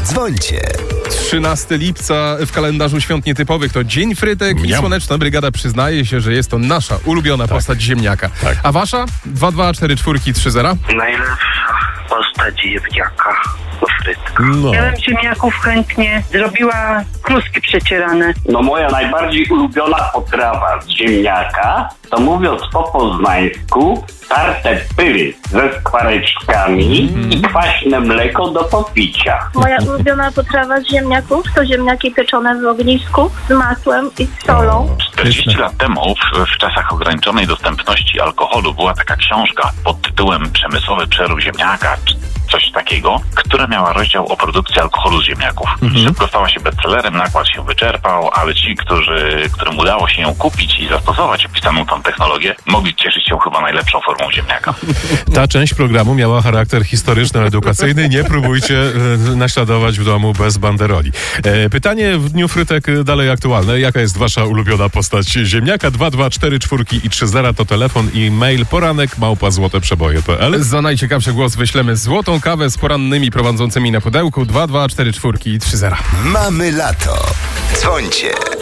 Dzwońcie. 13 lipca w kalendarzu świąt nietypowych to Dzień Frytek i Słoneczna Brygada przyznaje się, że jest to nasza ulubiona postać ziemniaka. Tak. A wasza? 2244330? Najlepsza postać ziemniaka to frytka. No. Ja bym ziemniaków chętnie zrobiła kluski przecierane. No moja najbardziej ulubiona potrawa z ziemniaka, to mówiąc po poznańsku, tarte pyry ze skwareczkami i kwaśne mleko do popicia. Moja ulubiona potrawa z ziemniaków to ziemniaki pieczone w ognisku z masłem i z solą. 40 lat temu, w czasach ograniczonej dostępności alkoholu, była taka książka pod tytułem Przemysłowy przerób ziemniaka, czy coś takiego, która miała rozdział o produkcji alkoholu z ziemniaków. Szybko stała się bestsellerem, nakład się wyczerpał, ale ci, którym udało się ją kupić i zastosować opisaną tam technologię, mogli cieszyć się chyba najlepszą formą ziemniaka. Ta część programu miała charakter historyczno-edukacyjny. Nie próbujcie naśladować w domu bez banderoli. Pytanie w Dniu Frytek dalej aktualne. Jaka jest wasza ulubiona postać ziemniaka? 2244330 to telefon i mail poranek@złoteprzeboje.pl. Za najciekawszy głos wyślemy złotą kawę z porannymi prowadzącymi na pudełku 2244330. Mamy lato. Dzwońcie.